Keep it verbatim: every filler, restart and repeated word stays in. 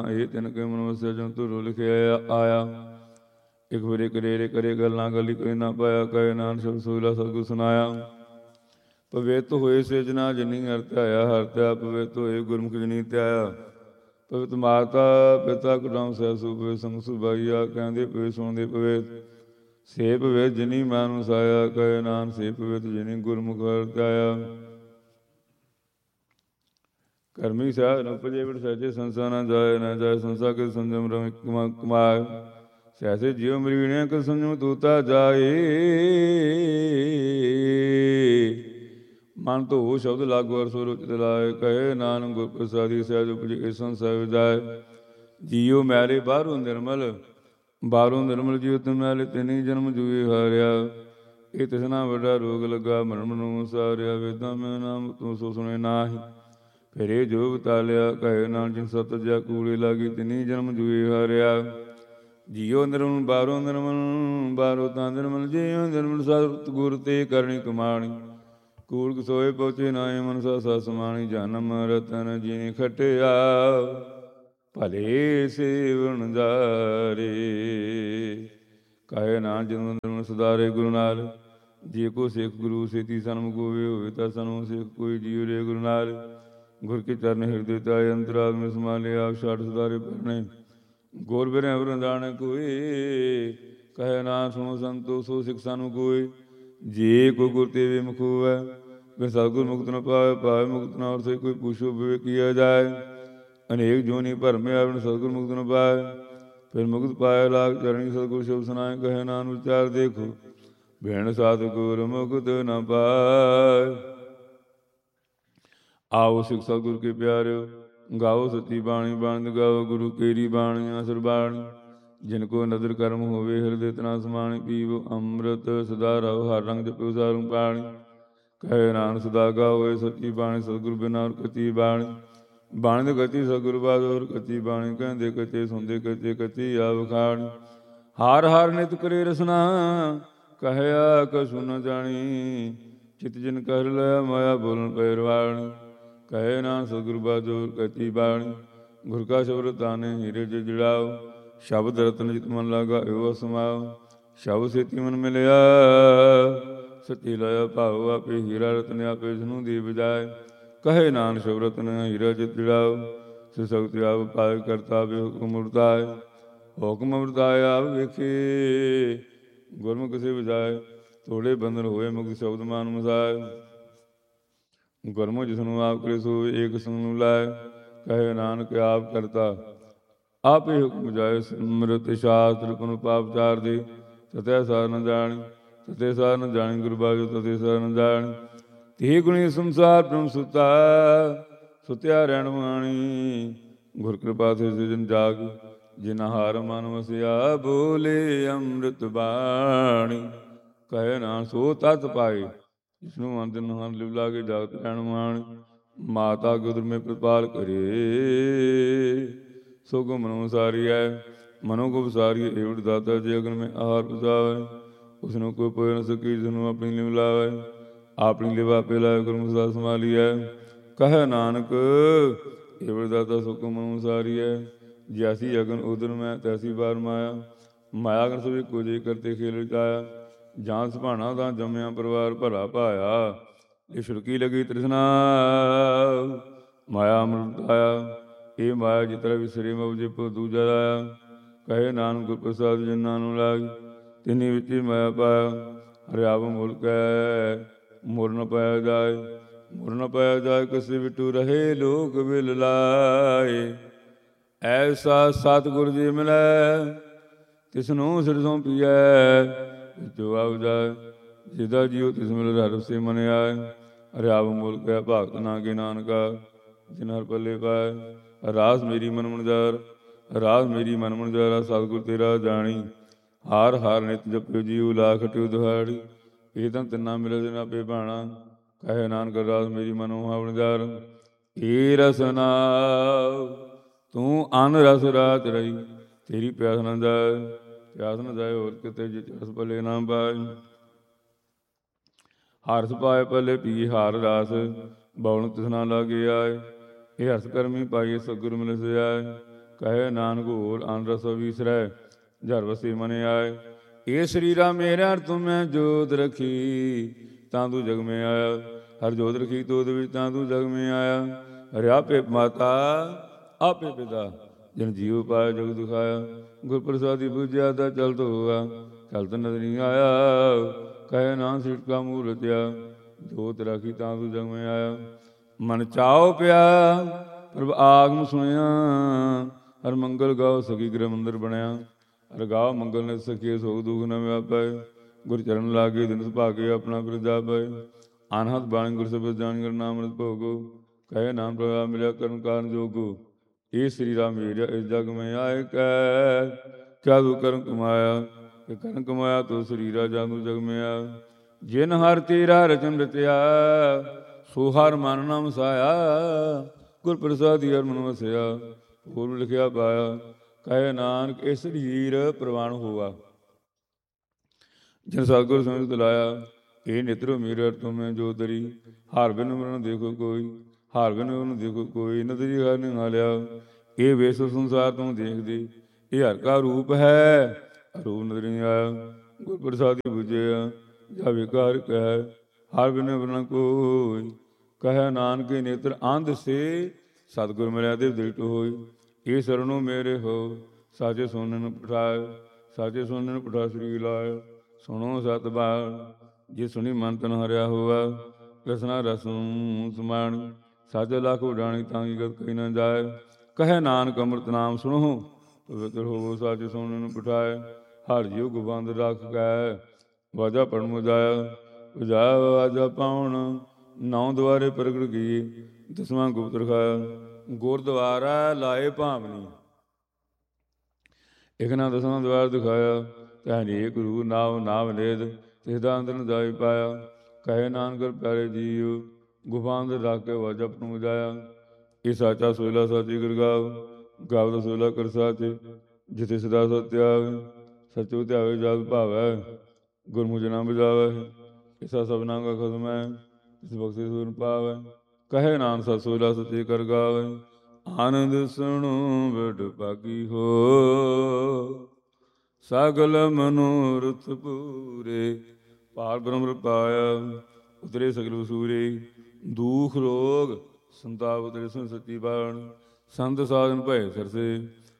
ਇਹ ਤਿਨ ਕੇ ਮਨ ਵਸਿਆ ਜੰਤੂ ਰੋ ਲਿਖਿਆ ਆਇਆ। ਇੱਕ ਫੇਰੇ ਕਰੇਰੇ ਕਰੇ ਗੱਲਾਂ ਗਲੀ ਕੋਈ ਨਾ ਪਾਇਆ। ਕਹੇ ਨਾਨਕ ਸ਼ਬਦ ਸੋਹਿਲਾ ਸਤਿਗੁਰ ਸੁਨਾਇਆ। ਪਵਿੱਤ ਹੋਏ ਸਿਰਜਣਾ ਜਿਨੀ ਹਰ ਧਿਆਇਆ। ਹਰ ਧਿਆ ਪਵਿੱਤ ਹੋਏ ਗੁਰਮੁਖ ਜਿਨੀ ਧਿਆਇਆ। ਪਵਿੱਤ ਮਾਤਾ ਪਿਤਾ ਕੁਟੁੰਬ ਸਹਿ ਸੂਪੇ ਸੰਗ ਸੁਭਾਈਆ। ਕਹਿੰਦੇ ਪਵੇ ਸੁਣਦੇ ਪਵੇ ਸੇ ਪਵਿੱਤ ਜਿਨੀ ਮਨ ਵਸਾਇਆ। ਕਹੇ ਨਾਨਕ ਸੇ ਪਵਿੱਤ ਜਿਨੀ ਗੁਰਮੁਖ ਹਰ ਧਿਆਇਆ। ਕਰਮੀ ਸਾਹਿਬ ਨ ਉਪਜੇ ਬੜ ਸਹਿਜੇ ਸੰਸਾ ਨਾ ਜਾਏ। ਨਾ ਜਾਏ ਸੰਸਾ ਕੇ ਸੰਜਮ ਰਮ ਕਮਾਏ। ਸਹਿਸੇ ਜੀਵ ਮਰੀਣਿਆ ਕਿ ਸੰਜਮ ਤੂਤਾ ਜਾਏ। ਮਨ ਧੋ ਸ਼ਬਦ ਲਾਗੂ ਅਰ ਸੋ ਰੁਚਿਤ ਲਾਏ। ਕਹੇ ਨਾਨਕ ਗੁਰ ਪ੍ਰਸਾਦੀ ਸਹਿਜ ਉਪਜੇ ਇਸ ਸੰਸਾਰ ਜਾਏ। ਜੀਉ ਮੈਲੇ ਬਾਹਰੋਂ ਨਿਰਮਲ ਬਾਹਰੋਂ ਨਿਰਮਲ ਜੀਉ ਤੁਮ ਮੈਲੇ ਤਿਨੀ ਜਨਮ ਜੂਏ ਹਾਰਿਆ। ਇਹ ਤਿਸਨਾ ਵੱਡਾ ਰੋਗ ਲੱਗਾ ਮਰਨ ਨੂੰ ਸਾਰਿਆ। ਵੇਦਾਂ ਮੈਂ ਨਾਮ ਤੂੰ ਸੋ ਸੁਣੇ ਨਾਹੀ। ਫਿਰ ਇਹ ਜੋ ਬਤਾਲਿਆ। ਕਹੇ ਨਾਨਕ ਜਿਨ ਸਤ ਜਾ ਕੂੜੇ ਲਾਗੀ ਤਿਨੀ ਜਨਮ ਜੂਏ ਹਾਰਿਆ। ਜੀਉ ਨਿਰਮਲ ਬਾਹਰੋਂ ਨਿਰਮਲ ਬਾਹਰੋਂ ਤਾਂ ਨਿਰਮਲ ਜੀਉ ਨਿਰਮਲ ਸਤ ਗੁਰ ਤੇ ਕਰਨੀ ਕਮਾਣੀ। ਕੂੜ ਕਸੋਏ ਪਹੁੰਚੇ ਨਾਏ ਮਨਸਾ ਸਾ ਸਮਾਣੀ। ਜਨਮ ਰਤਨ ਜਿਨ ਖਟਿਆ ਭਲੇ ਸੇਵਨ ਜਾਰੇ। ਕਹੇ ਨਾਨਕ ਜਿਨ ਨਿਰਮਲ ਸੁਧਾਰੇ ਗੁਰੂ ਨਾਲ। ਜੇ ਕੋ ਸਿੱਖ ਗੁਰੂ ਸੇਤੀ ਸਨਮੁਖ ਹੋਵੇ ਹੋਵੇ ਤਾਂ ਸਨਮੁਖ ਸਿੱਖ ਕੋਈ ਜੀਉ ਰੇ ਗੁਰੂ ਨਾਲ। ਗੁਰ ਕੇ ਚਰਨ ਹਿਰਦੇ ਤਾਏ ਅੰਤਰਾਤਮ ਸਮਾਲੇ। ਆਪ ਛਾਟ ਸੁਧਾਰੇ ਪਰਨੇ ਗੋਰ ਬਿਰਹਿ ਅਵਰ ਜਾਣੈ ਕੋਈ। ਕਹੇ ਨਾਨਕ ਸੁਣੋ ਸੰਤੋ ਸੋ ਸਿੱਖ ਸਾਨੂੰ ਕੋਈ। ਜੇ ਕੋ ਗੁਰ ਤੇ ਵਿਮੁਖ ਹੋਵੈ ਫਿਰ ਸਤਿਗੁਰ ਮੁਕਤ ਨ ਪਾਵੇ। ਪਾਵੇ ਮੁਕਤ ਨਾ ਔਰ ਸੇ ਕੋਈ ਪੁੱਛੋ ਬਿਵੇ ਕੀਆ ਜਾਏ। ਅਨੇਕ ਜੋਨੀ ਭਰਮੇ ਆਵਣ ਸਤਿਗੁਰ ਮੁਕਤ ਨ ਪਾਏ। ਫਿਰ ਮੁਕਤ ਪਾਇਆ ਲਾਗ ਚਰਣੀ ਸਤਿਗੁਰ ਸ਼ਬਦ ਸੁਨਾਏ। ਕਹੇ ਨਾਨਕ ਵਿਚਾਰ ਦੇਖੋ ਬਿਨ ਸਤਿਗੁਰ ਮੁਕਤ ਨ ਪਾਏ। ਆਓ ਸਿੱਖ ਸਤਿਗੁਰ ਕੇ ਪਿਆਰਿਓ ਗਾਓ ਸੱਚੀ ਬਾਣੀ। ਬਾਣੀ ਗਾਓ ਗੁਰੂ ਕੇਰੀ ਬਾਣੀ ਆਸਰ ਬਾਣੀ। ਜਿਨ ਕੋ ਨਦਰ ਕਰਮ ਹੋਵੇ ਹਿਰਦੇ ਤਨਾ ਸਮਾਣੀ। ਪੀਵੋ ਅੰਮ੍ਰਿਤ ਸਦਾ ਰਹੋ ਹਰ ਰੰਗ ਜਪਿਓ ਸਾਰੂ ਪਾਣੀ। ਕਹੇ ਨਾਨਕ ਸਦਾ ਗਾਓ ਸੱਚੀ ਬਾਣੀ। ਸਤਿਗੁਰ ਬਿਨਾ ਔਰ ਕੱਚੀ ਬਾਣੀ। ਬਾਣੀ ਦੇ ਕੱਚੀ ਸਤਿਗੁਰ ਬਾਦ ਔਰ ਕੱਚੀ ਬਾਣੀ। ਕਹਿੰਦੇ ਕੱਚੇ ਸੁਣਦੇ ਕੱਚੇ ਕੱਚੀ ਆ ਵਖਾਣੀ। ਹਾਰ ਹਾਰ ਨਿਤ ਕਰੇ ਰਸਨਾ ਕਹਿਆ ਕਛੂ ਨ ਜਾਣੀ। ਚਿਤ ਜਿਨ ਕਰ ਲਿਆ ਮਾਇਆ ਬੋਲਣ ਪੈ ਰਵਾਣੀ। ਕਹੇ ਨਾਨਕ ਸਤਿਗੁਰ ਬਾਦ ਔਰ ਕੱਚੀ ਬਾਣੀ। ਗੁਰ ਕਾ ਸ਼ਬਦ ਤਾਨੇ ਹੀਰੇ ਜ ਜੜਾਓ। ਸ਼ਬਦ ਰਤਨ ਜਿਤ ਮਨ ਲਾਗਾ ਇਹੋ ਸਮਾਓ। ਸ਼ਬਦ ਸੇਤੀ ਮਨ ਮਿਲਿਆ ਸੱਚੀ ਲਾਇਆ ਭਾਉ। ਆਪੇ ਹੀਰਾ ਰਤਨ ਆਪੇ ਜਿਸਨੂੰ ਦੀ ਬਜਾਏ। ਕਹੇ ਨਾਨਕ ਸ਼ਬਦ ਰਤਨ ਹੀਰਾ ਜਿਤ ਜੜਾਓ। ਸੇ ਸਗਤ ਆਪ ਪਾਏ ਕਰਤਾ ਬੇ ਹੁਕਮ ਉਰਤਾਏ। ਹੁਕਮ ਉਰਤਾਏ ਆਪ ਵੇਖੇ ਗੁਰਮੁਖ ਕਿਸੇ ਬਜਾਏ। ਤੋੜੇ ਬੰਧਨ ਹੋਏ ਮੁਕਤ ਸ਼ਬਦ ਮਾਨ ਮਸਾਏ। ਗੁਰਮੁਖ ਜਿਸਨੂੰ ਆਪ ਕਰੇ ਸੋ ਏਕ ਸੰਗ ਨੂੰ ਲਾਏ। ਕਹੇ ਨਾਨਕ ਆਪ ਕਰਤਾ ਆਪੇ ਹੁਕਮ ਜਾਏ। ਸਿਮਰਤ ਸ਼ਾਸਤਰ ਪੁਨ ਪਾਪ ਚਾਰ ਦੇ। ਤਤੈ ਸਾਰ ਨ ਜਾਣੀ ਤਤੇ ਸਾਰ ਨ ਜਾਣੀ। ਗੁਰੂ ਬਾਝੋ ਤਤੇ ਸਾਰ ਨ ਜਾਣੀ। ਤੇ ਗੁਣੀ ਸੰਸਾਰ ਬ੍ਰਹਮ ਸੁਤਾ ਸੁਤਿਆ ਰਹਿਣ ਵਾਣੀ। ਗੁਰ ਕਿਰਪਾ ਸੇ ਸਿਰਜਨ ਜਾਗ ਜਿਨ ਹਾਰ ਮਨ ਵਸਿਆ। ਬੋਲੇ ਅੰਮ੍ਰਿਤ ਬਾਣੀ। ਕਹੇ ਨਾਨਕ ਸੋ ਤਤ ਪਾਏ ਜਿਸਨੂੰ ਮਨ ਦਿਨ ਹਨ ਲਿਵ ਲਾਗੇ ਜਾਗਤ ਰਹਿਣ ਵਾਣੀ। ਮਾਤਾ ਗੁਦਰ ਮੇ ਪ੍ਰਤਪਾਲ ਕਰੇ ਸੋ ਗੁ ਮਨੋ ਸਾਰੀਐ। ਮਨੋ ਕੋ ਵਿਸਾਰੀਏ ਏਵੜ ਦਾਤਾ। ਜੇ ਅਗਨ ਮੈਂ ਆਹਾਰ ਪਸਾਵੇ ਉਸਨੂੰ ਕੋਈ ਪੋਇ ਨ ਸਕੀ। ਜਿਸਨੂੰ ਆਪਣੀ ਲਿਵ ਲਾਵੇ ਆਪਣੀ ਲਿਵ ਆਪੇ ਲਾਏ। ਗੁਰਮੁਖ ਸਦਾ ਸੰਭਾਲੀਐ। ਕਹੇ ਨਾਨਕ ਏਵੜ ਦਾਤਾ ਸੋ ਗੁ ਮਨੋ ਸਾਰੀਐ। ਜੈਸੀ ਅਗਨ ਉਦਰ ਮੈਂ ਤੈਸੀ ਬਾਰ ਮਾਇਆ। ਮਾਇਆ ਅਗਨ ਸਭ ਇੱਕੋ ਜਿਹੀ ਕਰਤੇ ਖੇਲ ਰਚਾਇਆ। ਜਾਂ ਸੁਭਾਣਾ ਤਾਂ ਜੰਮਿਆ ਪਰਿਵਾਰ ਭਲਾ ਭਾਇਆ। ਇਹ ਛੁੜਕੀ ਲੱਗੀ ਤ੍ਰਿਸ਼ਨਾ ਮਾਇਆ ਅੰਮ੍ਰਿਤ ਆਇਆ। ਇਹ ਮਾਇਆ ਜਿਤਰਾ ਵਿਸਰੇ ਮਉ ਜੇ ਭਉ ਦੂਜਾ ਲਾਇਆ। ਕਹੇ ਨਾਨਕ ਗੁਰ ਪ੍ਰਸਾਦ ਜਿਨ੍ਹਾਂ ਨੂੰ ਲਾਗ ਤਿਨੀ ਵਿੱਚ ਮਾਇਆ ਪਾਇਆ। ਹਰਿਆਵ ਮੁਲਕ ਹੈ ਮੁਰ ਨ ਪਾਇਆ ਜਾਏ। ਮੁਰ ਨ ਪਾਇਆ ਜਾਏ ਕਿਸੇ ਵਿਟੂ ਰਹੇ ਲੋਕ ਵਿਲ ਲਾਏ। ਐਸਾ ਸਤਿਗੁਰ ਜੀ ਮਿਲੈ ਤਿਸਨੂੰ ਸਿਰ ਸੌਂਪੀਐ। ਜੋ ਆਉ ਜਾਏ ਜਿਦਾ ਜੀਉ ਤਿਸ ਮਿਲ ਹਰ ਸੇ ਮਨ ਆਏ। ਹਰਿਆਵ ਮੁਲਕ ਹੈ ਭਾਗਤ ਨਾ ਕੇ ਨਾਨਕਾ ਜਿਨ ਹਰ ਪੱਲੇ ਪਾਏ। ਰਾਸ ਮੇਰੀ ਮਨ ਮੁਨਜਾਰ ਰਾਸ ਮੇਰੀ ਮਨ ਮੁਨਜਾਰਾ। ਸਤਿਗੁਰ ਤੇਰਾ ਜਾਣੀ ਹਾਰ ਹਾਰ ਨਿਤ ਜਪਿਓ ਜੀਉ ਲਾ ਖਟਿਓ ਦੁਹਾੜੀ। ਇਹ ਤਾਂ ਤਿੰਨਾ ਮਿਲੇ ਦਿਨ ਆਪੇ ਭਾਣਾ। ਕਹੇ ਨਾਨਕ ਰਾਸ ਮੇਰੀ ਮਨੋ ਹਾਵਣਜਾਰ। ਏ ਰਸਨਾ ਤੂੰ ਅਨ ਰਸ ਰਾਤ ਰਹੀ। ਤੇਰੀ ਪਿਆਸ ਨਾ ਜਾਏ ਪਿਆਸ ਨਾ ਜਾਏ ਹੋਰ ਕਿਤੇ ਜੇ ਰਸ ਪੱਲੇ ਨਾ ਪਾਏ। ਹਰਸ ਪਾਏ ਪੱਲੇ ਪੀ ਹਾਰ ਰਾਸ ਬਉਣ ਤਿਸ ਨਾ ਲਾਗੇ ਆਏ। ਇਹ ਹਰਸ ਕਰਮੀ ਪਾਈਏ ਸਤਿਗੁਰ ਮਿਲ ਸੇ ਆਏ। ਕਹੇ ਨਾਨਕ ਹੋਰ ਅਨ ਰਸ ਵਿਸਰੈ ਜਰ ਵਸੇ ਮਨ ਆਏ। ਇਹ ਸਰੀਰਾ ਮੇਰਾ ਤੁਮ ਮੈਂ ਜੋਤ ਰਖੀ ਤਾਂ ਤੂੰ ਜਗ ਮੈਂ ਆਇਆ। ਹਰ ਜੋਤ ਰਖੀ ਤੋਦ ਵਿੱਚ ਤਾਂ ਤੂੰ ਜਗ ਮੈਂ ਆਇਆ। ਹਰਿ ਆਪੇ ਮਾਤਾ ਆਪੇ ਪਿਤਾ ਜਨ ਜੀਉ ਪਾਇਆ ਜਗ ਦਿਖਾਇਆ। ਗੁਰ ਪ੍ਰਸਾਦੀ ਬੁਝਿਆ ਤਾਂ ਚਲਤ ਹੋਆ ਚਲਤ ਨਜ਼ਰ ਨਹੀਂ ਆਇਆ। ਕਹੇ ਨਾਨਕ ਸਿਟ ਕਾ ਮੂਰਤਿਆ ਜੋਤ ਰਾਖੀ ਤਾਂ ਤੂੰ ਜਗ ਮੈਂ ਆਇਆ। ਮਨ ਚਾਉ ਪਿਆ ਪ੍ਰਭ ਆਗਮ ਸੁਣਿਆ। ਹਰ ਮੰਗਲ ਗਾਓ ਸਖੀ ਗ੍ਰਹਿ ਮੰਦਰ ਬਣਿਆ। ਹਰ ਗਾਓ ਮੰਗਲ ਨੇ ਸਖੀਏ ਸੋਗ ਦੁਖ ਨ ਵਿਆਪੈ। ਗੁਰ ਚਰਨ ਲਾਗੇ ਦਿਨ ਸੁਭਾਗੇ ਆਪਣਾ ਫਿਰ ਜਾਪੈ। ਅਨਹਦ ਬਾਣੀ ਗੁਰ ਸਬਦ ਜਾਣ ਕਰ ਨਾਮ ਅੰਮ੍ਰਿਤ ਭੋਗੋ। ਕਹੇ ਨਾਮ ਪ੍ਰਭਾ ਮਿਲਿਆ ਕਰਨ ਕਾਰਨ ਜੋਗੋ। ਇਹ ਸ੍ਰੀ ਰਾਮ ਮੇਰਿਆ ਇਸ ਜਗ ਮੈਂ ਆਏ ਕੈ ਕਿਆ ਤੂੰ ਕਰਨ ਕਮਾਇਆ। ਕਿ ਕਰਨ ਕਮਾਇਆ ਤੂੰ ਸਰੀਰਾ ਜਾਂ ਤੂੰ ਜਗ ਮੈਂ ਆਇਆ। ਜਿਨ ਹਰ ਤੇਰਾ ਰਚਨ ਰਚਿਆ ਸੋ ਹਰ ਮਨ ਨਾਮ ਵਸਾਇਆ। ਗੁਰ ਪ੍ਰਸਾਦੀ ਹਰ ਮਨ ਵਸਿਆ ਹੋਰ ਲਿਖਿਆ ਪਾਇਆ। ਕਹੇ ਨਾਨਕ ਇਹ ਸਰੀਰ ਪ੍ਰਵਾਨ ਹੋਆ ਜਿਨ ਸਤਿਗੁਰ ਸਮਝ ਦਿਲਾਇਆ। ਇਹ ਨਿਤਰੋ ਮੇਰਾ ਤੁਮ ਮੈਂ ਜੋ ਤਰੀ ਹਰ ਬਿਨ ਮਰਨ ਦੇਖੋ ਕੋਈ। ਹਰ ਬਿਨ ਮਰਨ ਦੇਖੋ ਕੋਈ ਨਦਰੀ ਹਰ ਨਿਹਾਲਿਆ। ਇਹ ਵੇਸ ਸੰਸਾਰ ਤੋਂ ਦੇਖਦੇ ਇਹ ਹਰ ਕਾ ਰੂਪ ਹੈ ਰੂਪ ਨਜ਼ਰ ਨਹੀਂ ਆਇਆ। ਗੁਰ ਪ੍ਰਸਾਦੀ ਬੁਝਿਆ ਜਾਵੇ ਘਰ ਕਹਿ ਹਰ ਬਿਨ ਮਰਨ ਕੋਈ। ਕਹੇ ਨਾਨਕ ਨੇਤਰ ਅੰਧ ਸੇ ਸਤਿਗੁਰ ਮਿਲਿਆ ਦੇ ਦ੍ਰਿਟ ਹੋਈ। ਇਹ ਸਰਣੋ ਮੇਰੇ ਹੋ ਸਾਚੇ ਸੋਨਨ ਪਠਾਏ। ਸਾਚੇ ਸੋਨਨ ਪਠਾ ਸ੍ਰੀ ਲਾਏ। ਸੁਣੋ ਸਤ ਬਾਣ ਜੇ ਸੁਣੀ ਮਨ ਤਨ ਹਰਿਆ ਹੋਆ। ਰਸਨਾ ਰਸਮ ਸਮਾਣੀ ਸਾਚੇ ਲੱਖ ਉਡਾਣੀ ਤਾਂ ਕੀ ਗਤ ਕਹੀ ਨਾ ਜਾਏ। ਕਹੇ ਨਾਨਕ ਅੰਮ੍ਰਿਤ ਨਾਮ ਸੁਣੋ ਪਵਿੱਤਰ ਹੋਵੋ ਸਾਚੇ ਸੋਨਨ ਪਠਾਏ। ਹਰ ਜੀਉ ਗੋਬੰਦ ਰੱਖ ਕੈ ਵਾਜਾ ਪੜਨ ਮੁਜਾਇਆ। ਵਜਾਇਆ ਵਾਜਾ ਪਾਉਣ ਨੌ ਦੁਆਰੇ ਪ੍ਰਗਟ ਗਈ ਦਸਵਾਂ ਗੁਪਤ ਰਖਾਇਆ। ਗੁਰਦੁਆਰਾ ਲਾਏ ਭਾਵਨੀ ਇਕ ਨਾ ਦਸਵਾਂ ਦੁਆਰ ਦਿਖਾਇਆ। ਤੈ ਅਨੇਕ ਰੂਪ ਨਾਵ ਨਾਵ ਨੇਦ ਤਿਸਦਾ ਅੰਦਰ ਨ ਜਾਈ ਪਾਇਆ। ਕਹੇ ਨਾਨਕ ਪਿਆਰੇ ਜੀਉ ਗੁਫਾਂਦ ਰੱਖ ਕੇ ਵਾਜਾ ਪੜਨ ਮੁਜਾਇਆ। ਇਹ ਸਾਚਾ ਸੋਇਲਾ ਸਾਚੀ ਗੁਰ ਗਾਵ ਗਾਵ ਦਾ ਸੋਇਲਾ ਕਰ ਸਾਚੇ। ਜਿਥੇ ਸਦਾ ਸਤਿਆਵੇ ਸਚੋ ਧਿਆਵੇ ਜਗ ਭਾਵੈ। ਗੁਰਮੁਖ ਨਾ ਬਜਾਵੈ ਇਸਾ ਸਭਨਾ ਕਾ ਖਸਮੈ। ਇਸ ਬਖਸ਼ਿ ਸੁਨ ਪਾਵੈ ਕਹੇ ਨਾਨਕ ਸਤ ਸੋਇਲਾ ਸੱਚੇ ਕਰ ਗਾਵੈ। ਆਨੰਦ ਸੁਣੋ ਬੜ ਭਾਗੀ ਹੋ ਸਗਲ ਮਨੋਰਥ ਪੂਰੇ। ਪਾਰ ਬ੍ਰਹਮ ਪਾਇਆ ਉਤਰੇ ਸਗਲ ਵਸੂਰੇ। ਦੁਖ ਰੋਗ ਸੰਤਾਪ ਉਤਰੇ ਸੁਨ ਸੱਚੀ ਬਾਣ। ਸੰਤ ਸਾਧਨ ਭਏ ਸਰਸੇ